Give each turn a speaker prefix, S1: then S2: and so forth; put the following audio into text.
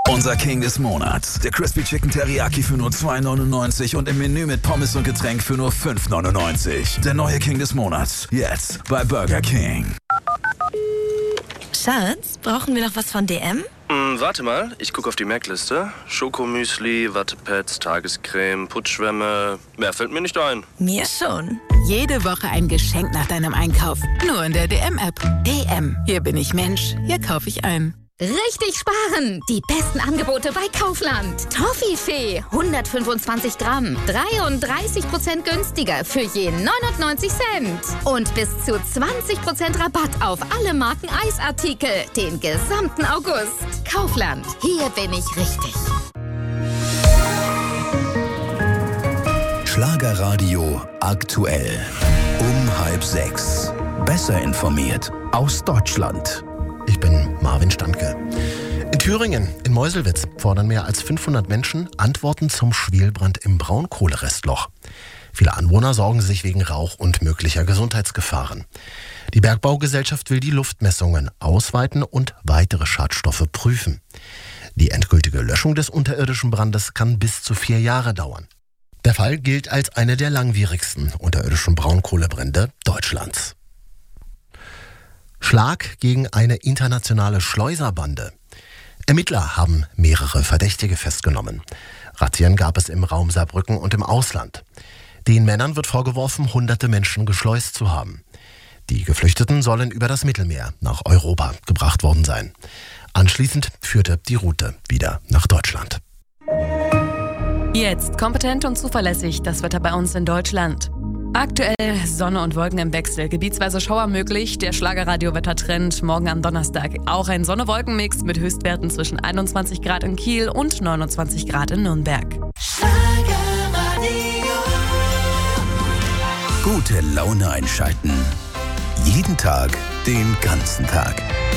S1: Unser King des Monats. Der Crispy Chicken Teriyaki für nur 2,99 und im Menü mit Pommes und Getränk für nur 5,99. Der neue King des Monats. Jetzt bei Burger King.
S2: Schatz, brauchen wir noch was von DM?
S3: Warte mal, ich gucke auf die Merkliste. Schokomüsli, Wattepads, Tagescreme, Putzschwämme. Mehr fällt mir nicht ein.
S2: Mir schon.
S4: Jede Woche ein Geschenk nach deinem Einkauf. Nur in der DM-App. DM. Hier bin ich Mensch. Hier kaufe ich ein.
S5: Richtig sparen! Die besten Angebote bei Kaufland. Toffifee 125 Gramm, 33% günstiger für je 99 Cent. Und bis zu 20% Rabatt auf alle Marken Eisartikel den gesamten August. Kaufland, hier bin ich richtig.
S1: Schlagerradio aktuell. Um 5:30. Besser informiert aus Deutschland.
S6: Ich bin Marvin Standke. In Thüringen, in Meuselwitz, fordern mehr als 500 Menschen Antworten zum Schwelbrand im Braunkohlerestloch. Viele Anwohner sorgen sich wegen Rauch und möglicher Gesundheitsgefahren. Die Bergbaugesellschaft will die Luftmessungen ausweiten und weitere Schadstoffe prüfen. Die endgültige Löschung des unterirdischen Brandes kann bis zu 4 Jahre dauern. Der Fall gilt als eine der langwierigsten unterirdischen Braunkohlebrände Deutschlands. Schlag gegen eine internationale Schleuserbande. Ermittler haben mehrere Verdächtige festgenommen. Razzien gab es im Raum Saarbrücken und im Ausland. Den Männern wird vorgeworfen, hunderte Menschen geschleust zu haben. Die Geflüchteten sollen über das Mittelmeer nach Europa gebracht worden sein. Anschließend führte die Route wieder nach Deutschland.
S7: Jetzt kompetent und zuverlässig das Wetter bei uns in Deutschland. Aktuell Sonne und Wolken im Wechsel, gebietsweise Schauer möglich, der Schlagerradio-Wettertrend morgen am Donnerstag. Auch ein Sonne-Wolken-Mix mit Höchstwerten zwischen 21 Grad in Kiel und 29 Grad in Nürnberg.
S1: Gute Laune einschalten. Jeden Tag, den ganzen Tag.